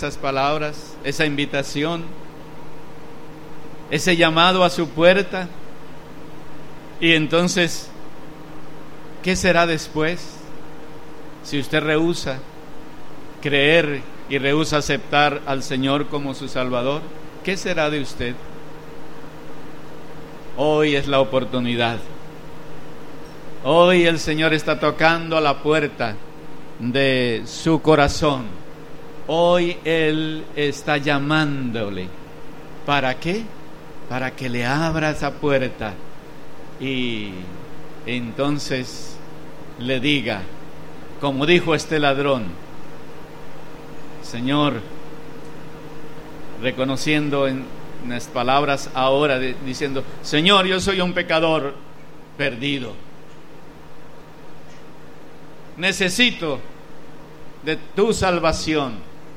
esas palabras, esa invitación, ese llamado a su puerta. Y entonces, ¿qué será después? Si usted rehúsa creer y rehúsa aceptar al Señor como su Salvador, ¿qué será de usted? Hoy es la oportunidad. Hoy el Señor está tocando a la puerta de su corazón. Hoy Él está llamándole. ¿Para qué? Para que le abra esa puerta y entonces le diga, como dijo este ladrón: Señor, reconociendo en las palabras ahora, diciendo: Señor, yo soy un pecador perdido, necesito de tu salvación,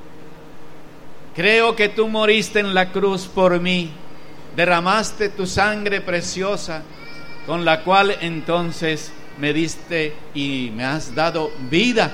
creo que tú moriste en la cruz por mí, derramaste tu sangre preciosa, con la cual entonces me diste y me has dado vida.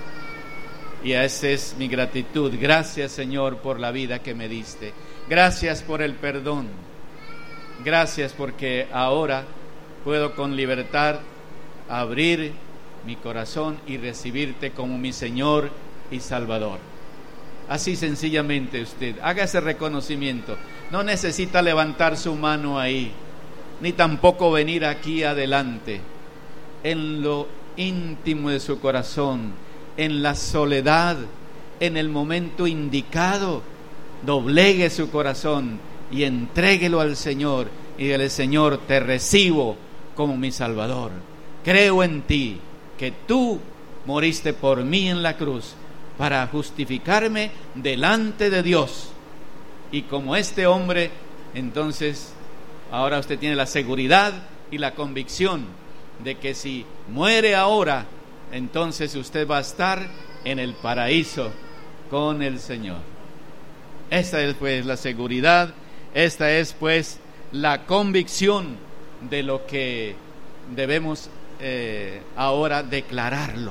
Y esa es mi gratitud. Gracias, Señor, por la vida que me diste. Gracias por el perdón. Gracias porque ahora puedo con libertad abrir mi corazón y recibirte como mi Señor y Salvador. Así sencillamente usted haga ese reconocimiento. No necesita levantar su mano ahí, ni tampoco venir aquí adelante. En lo íntimo de su corazón, en la soledad, en el momento indicado, doblegue su corazón y entréguelo al Señor y dile: Señor, te recibo como mi Salvador. Creo en ti, que tú moriste por mí en la cruz para justificarme delante de Dios. Y como este hombre, entonces ahora usted tiene la seguridad y la convicción de que si muere ahora, entonces usted va a estar en el paraíso con el Señor. Esta es pues la seguridad, esta es pues la convicción de lo que debemos ahora declararlo.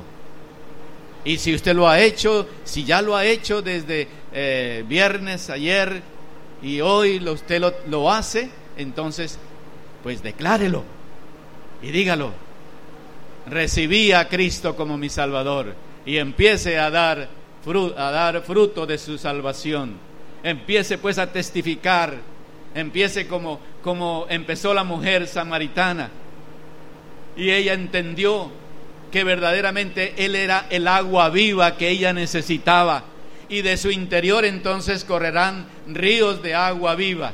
Y si usted lo ha hecho, si ya lo ha hecho desde viernes, ayer y hoy usted lo hace, entonces pues declárelo y dígalo: recibí a Cristo como mi Salvador, y empiece a dar fruto de su salvación. Empiece pues a testificar, empiece como empezó la mujer samaritana, y ella entendió que verdaderamente Él era el agua viva que ella necesitaba, y de su interior entonces correrán ríos de agua viva.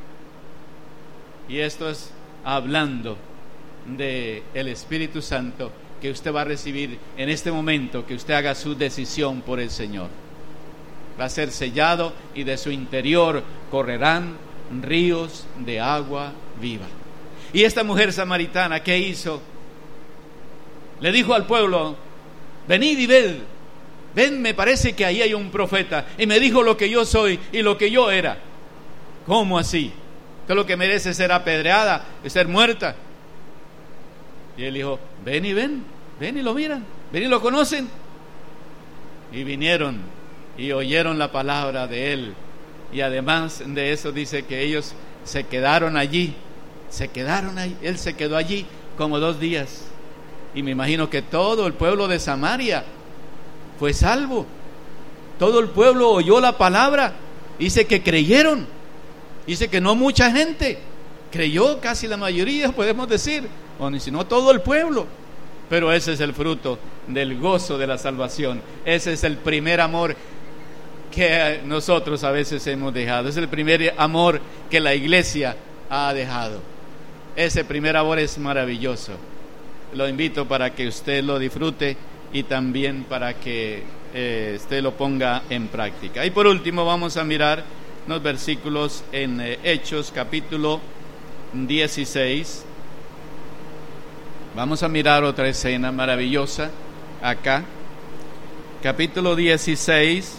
Y esto es hablando de el Espíritu Santo que usted va a recibir en este momento que usted haga su decisión por el Señor. Va a ser sellado y de su interior correrán ríos de agua viva. Y esta mujer samaritana, ¿qué hizo? Le dijo al pueblo: venid y ved, ven, me parece que ahí hay un profeta, y me dijo lo que yo soy y lo que yo era. ¿Cómo así? Usted lo que merece es ser apedreada, es ser muerta. Y él dijo: ven y lo miran, ven y lo conocen. Y vinieron y oyeron la palabra de él. Y además de eso dice que ellos se quedaron allí. Él se quedó allí como 2 días. Y me imagino que todo el pueblo de Samaria fue salvo. Todo el pueblo oyó la palabra. Dice que creyeron. Dice que no mucha gente creyó, casi la mayoría podemos decir, o ni si no todo el pueblo. Pero ese es el fruto del gozo de la salvación. Ese es el primer amor que nosotros a veces hemos dejado. Es el primer amor que la iglesia ha dejado. Ese primer amor es maravilloso. Lo invito para que usted lo disfrute y también para que usted lo ponga en práctica. Y por último vamos a mirar unos versículos en Hechos capítulo 16. Vamos a mirar otra escena maravillosa acá. Capítulo 16.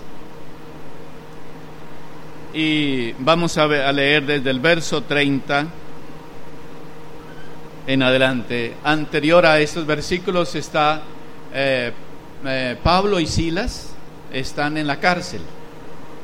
Y vamos a leer desde el verso 30 en adelante. Anterior a estos versículos está Pablo y Silas están en la cárcel.